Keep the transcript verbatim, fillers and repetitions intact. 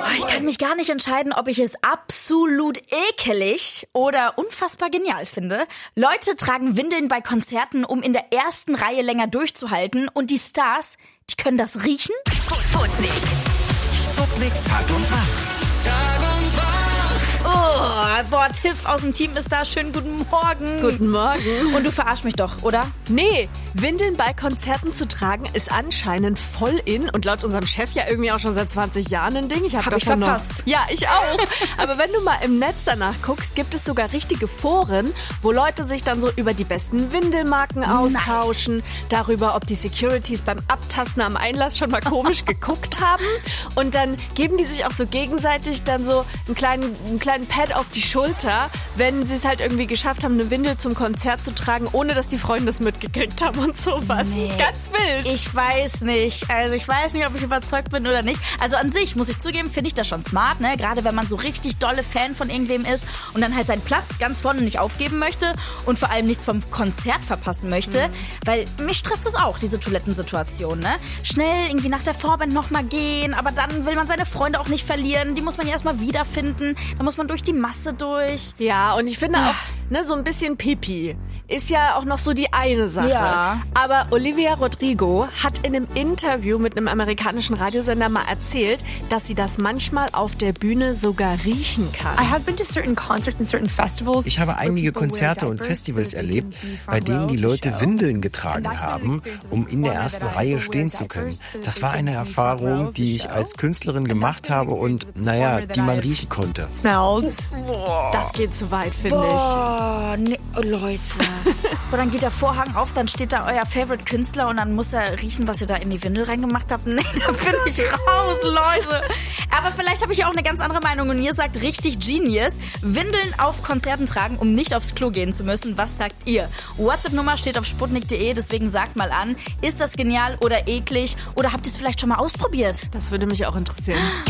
Ich kann mich gar nicht entscheiden, ob ich es absolut ekelig oder unfassbar genial finde. Leute tragen Windeln bei Konzerten, um in der ersten Reihe länger durchzuhalten. Und die Stars, die können das riechen? Sputnik. Sputnik Tag und Tag. Tag und Tag. Oh, boah, Tiff aus dem Team ist da. Schönen guten Morgen. Guten Morgen. Und du verarschst mich doch, oder? Nee, Windeln bei Konzerten zu tragen ist anscheinend voll in und laut unserem Chef ja irgendwie auch schon seit zwanzig Jahren ein Ding. Ich hab, Hab ich davon verpasst. Noch, ja, ich auch. Aber wenn du mal im Netz danach guckst, gibt es sogar richtige Foren, wo Leute sich dann so über die besten Windelmarken austauschen, darüber, ob die Securities beim Abtasten am Einlass schon mal komisch geguckt haben. Und dann geben die sich auch so gegenseitig dann so einen kleinen, einen kleinen Pad auf die Schulter, wenn sie es halt irgendwie geschafft haben, eine Windel zum Konzert zu tragen, ohne dass die Freunde es mitgekriegt haben und sowas. Nee. Ganz wild. Ich weiß nicht. Also ich weiß nicht, ob ich überzeugt bin oder nicht. Also an sich, muss ich zugeben, finde ich das schon smart, ne? Gerade wenn man so richtig dolle Fan von irgendwem ist und dann halt seinen Platz ganz vorne nicht aufgeben möchte und vor allem nichts vom Konzert verpassen möchte. Mhm. Weil mich stresst das auch, diese Toilettensituation, ne? Schnell irgendwie nach der Vorband nochmal gehen, aber dann will man seine Freunde auch nicht verlieren. Die muss man ja erstmal wiederfinden. Da muss man durch die Masse durch. Ja, und ich finde auch, ne, so ein bisschen Pipi ist ja auch noch so die eine Sache. Ja. Aber Olivia Rodrigo hat in einem Interview mit einem amerikanischen Radiosender mal erzählt, dass sie das manchmal auf der Bühne sogar riechen kann. I have been to certain concerts and certain festivals. Ich habe einige Konzerte und Festivals erlebt, bei denen die Leute Windeln getragen haben, um in der ersten Reihe stehen zu können. Das war eine Erfahrung, die ich als Künstlerin gemacht habe und, naja, die man riechen konnte. Smells. Das geht zu weit, finde ich. Oh, nee, oh, Leute. Und dann geht der Vorhang auf, dann steht da euer Favorite-Künstler und dann muss er riechen, was ihr da in die Windel reingemacht habt. Nee, da bin ich raus, Leute. Aber vielleicht habe ich ja auch eine ganz andere Meinung und ihr sagt richtig genius. Windeln auf Konzerten tragen, um nicht aufs Klo gehen zu müssen. Was sagt ihr? WhatsApp-Nummer steht auf sputnik punkt de, deswegen sagt mal an. Ist das genial oder eklig? Oder habt ihr es vielleicht schon mal ausprobiert? Das würde mich auch interessieren.